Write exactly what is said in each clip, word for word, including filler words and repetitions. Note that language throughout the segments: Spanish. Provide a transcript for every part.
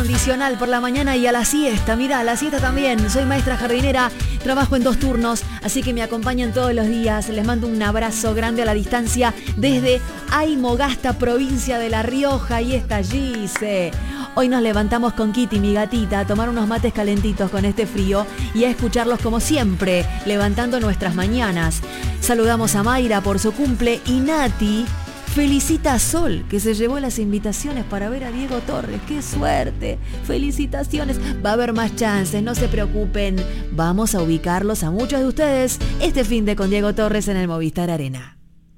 incondicional por la mañana y a la siesta. Mirá, a la siesta también. Soy maestra jardinera, trabajo en dos turnos, así que me acompañan todos los días. Les mando un abrazo grande a la distancia desde Aymogasta, provincia de La Rioja. Y está Gise. Hoy nos levantamos con Kitty, mi gatita, a tomar unos mates calentitos con este frío y a escucharlos como siempre, levantando nuestras mañanas. Saludamos a Mayra por su cumple y Nati felicita a Sol, que se llevó las invitaciones para ver a Diego Torres. ¡Qué suerte! ¡Felicitaciones! Va a haber más chances, no se preocupen. Vamos a ubicarlos a muchos de ustedes este fin de con Diego Torres en el Movistar Arena.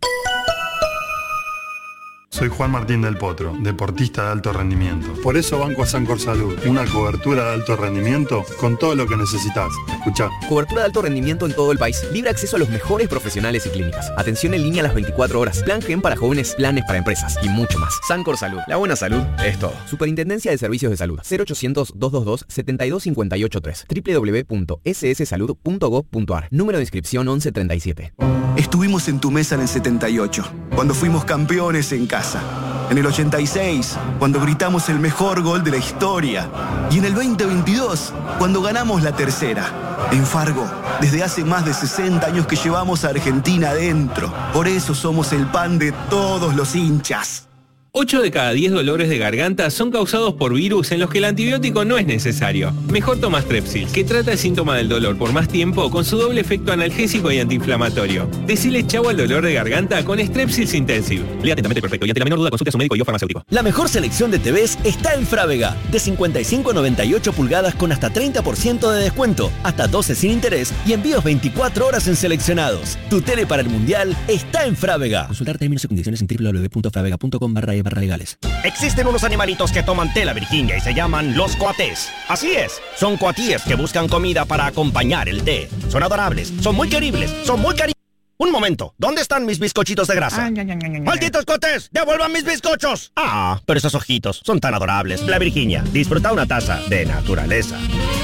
Soy Juan Martín del Potro, deportista de alto rendimiento. Por eso banco a Sancor Salud, una cobertura de alto rendimiento con todo lo que necesitas. Escuchá. Cobertura de alto rendimiento en todo el país. Libre acceso a los mejores profesionales y clínicas. Atención en línea a las veinticuatro horas. Plan Gen para jóvenes, planes para empresas y mucho más. Sancor Salud. La buena salud es todo. Superintendencia de Servicios de Salud. cero ochocientos, doscientos veintidós, setenta y dos cincuenta y ocho tres. doble u doble u doble u punto ese ese salud punto gob punto a r. Número de inscripción once treinta y siete. Estuvimos en tu mesa en el setenta y ocho, cuando fuimos campeones en casa. En el ochenta y seis, cuando gritamos el mejor gol de la historia. Y en el veinte veintidós, cuando ganamos la tercera. En Fargo, desde hace más de sesenta años que llevamos a Argentina adentro. Por eso somos el pan de todos los hinchas. ocho de cada diez dolores de garganta son causados por virus en los que el antibiótico no es necesario. Mejor toma Strepsils, que trata el síntoma del dolor por más tiempo con su doble efecto analgésico y antiinflamatorio. Decile chau al dolor de garganta con Strepsils Intensive. Lea atentamente perfecto y ante la menor duda consulte a su médico y o farmacéutico. La mejor selección de T Vs está en Frávega. De cincuenta y cinco a noventa y ocho pulgadas con hasta treinta por ciento de descuento, hasta doce sin interés y envíos veinticuatro horas en seleccionados. Tu tele para el Mundial está en Frávega. Consultar términos y condiciones en doble u doble u doble u punto fravega punto com barra barra legales. Existen unos animalitos que toman té la Virginia y se llaman los coatés. Así es, son coatíes que buscan comida para acompañar el té. Son adorables, son muy queribles, son muy cari... Un momento, ¿dónde están mis bizcochitos de grasa? ¡Malditos coatés! ¡Devuelvan mis bizcochos! Ah, pero esos ojitos son tan adorables. La Virginia, disfruta una taza de naturaleza.